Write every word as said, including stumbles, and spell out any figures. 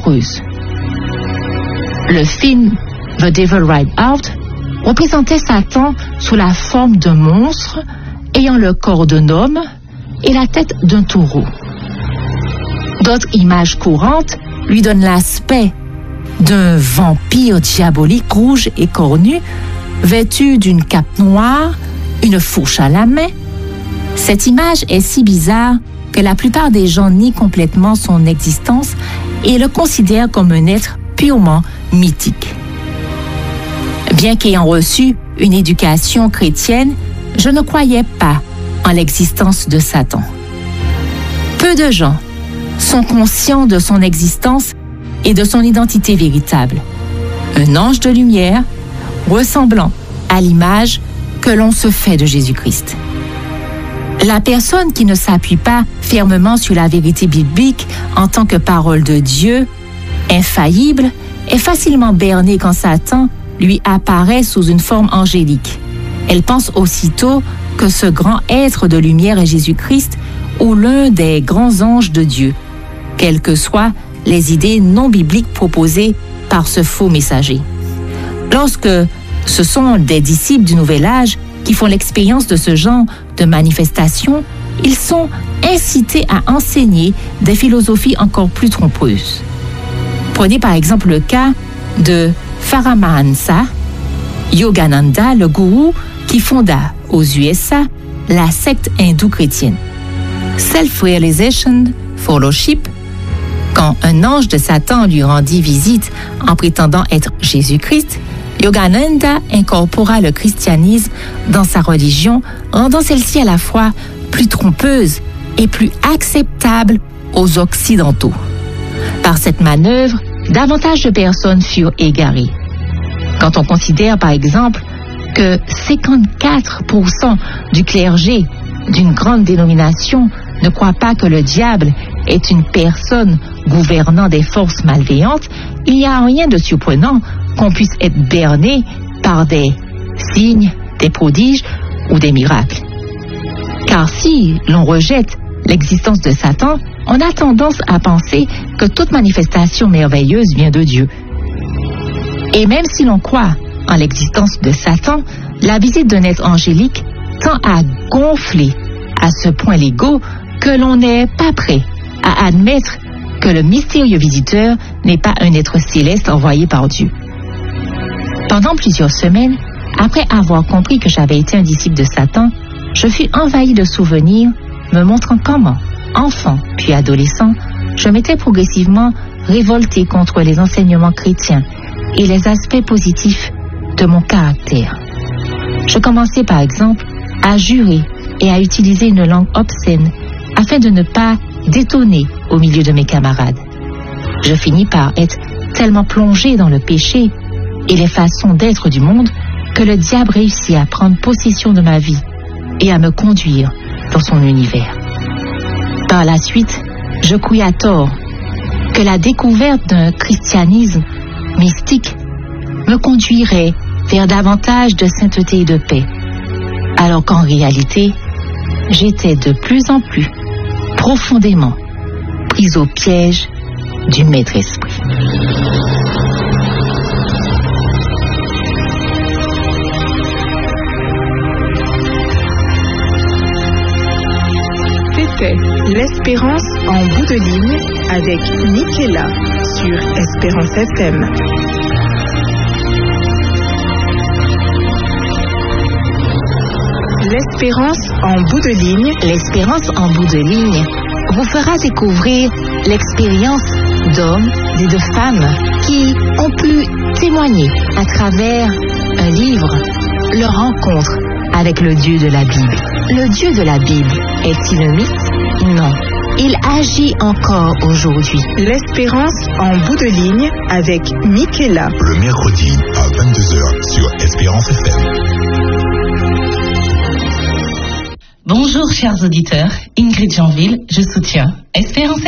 trompeuse. Le film The Devil Ride Out représentait Satan sous la forme d'un monstre ayant le corps d'un homme et la tête d'un taureau. D'autres images courantes lui donnent l'aspect d'un vampire diabolique rouge et cornu, vêtu d'une cape noire, une fourche à la main. Cette image est si bizarre que la plupart des gens nient complètement son existence et le considèrent comme un être purement mythique. Bien qu'ayant reçu une éducation chrétienne, je ne croyais pas en l'existence de Satan. Peu de gens sont conscients de son existence et de son identité véritable. Un ange de lumière ressemblant à l'image que l'on se fait de Jésus-Christ. La personne qui ne s'appuie pas fermement sur la vérité biblique en tant que parole de Dieu, infaillible, est facilement bernée quand Satan lui apparaît sous une forme angélique. Elle pense aussitôt que ce grand être de lumière est Jésus-Christ ou l'un des grands anges de Dieu, quelles que soient les idées non bibliques proposées par ce faux messager. Lorsque ce sont des disciples du Nouvel Âge qui font l'expérience de ce genre de manifestation, ils sont incités à enseigner des philosophies encore plus trompeuses. Prenez par exemple le cas de Paramahansa Yogananda, le gourou qui fonda aux U S A la secte hindoue chrétienne. Self-Realization Fellowship, quand un ange de Satan lui rendit visite en prétendant être Jésus-Christ, Yogananda incorpora le christianisme dans sa religion, rendant celle-ci à la fois plus trompeuse et plus acceptable aux Occidentaux. Par cette manœuvre, davantage de personnes furent égarées. Quand on considère par exemple que cinquante-quatre pour cent du clergé d'une grande dénomination ne croit pas que le diable est une personne gouvernant des forces malveillantes, il n'y a rien de surprenant qu'on puisse être berné par des signes, des prodiges ou des miracles. Car si l'on rejette l'existence de Satan, on a tendance à penser que toute manifestation merveilleuse vient de Dieu. Et même si l'on croit en l'existence de Satan, la visite d'un être angélique tend à gonfler à ce point l'ego que l'on n'est pas prêt à admettre que le mystérieux visiteur n'est pas un être céleste envoyé par Dieu. Pendant plusieurs semaines, après avoir compris que j'avais été un disciple de Satan, je fus envahi de souvenirs me montrant comment, enfant puis adolescent, je m'étais progressivement révolté contre les enseignements chrétiens et les aspects positifs de mon caractère. Je commençais par exemple à jurer et à utiliser une langue obscène afin de ne pas détonner au milieu de mes camarades. Je finis par être tellement plongé dans le péché et les façons d'être du monde que le diable réussit à prendre possession de ma vie et à me conduire dans son univers. Par la suite, je croyais à tort que la découverte d'un christianisme mystique me conduirait vers davantage de sainteté et de paix, alors qu'en réalité, j'étais de plus en plus profondément prise au piège du maître esprit. C'était l'Espérance en bout de ligne avec Michaela sur Espérance F M. L'Espérance en bout de ligne. L'Espérance en bout de ligne vous fera découvrir l'expérience d'hommes et de femmes qui ont pu témoigner à travers un livre leur rencontre avec le Dieu de la Bible. Le Dieu de la Bible est-il un mythe? Non. Il agit encore aujourd'hui. L'Espérance en bout de ligne avec Michaela. Le mercredi à vingt-deux heures sur Espérance F M. Bonjour chers auditeurs, Ingrid Janville, je soutiens Espérance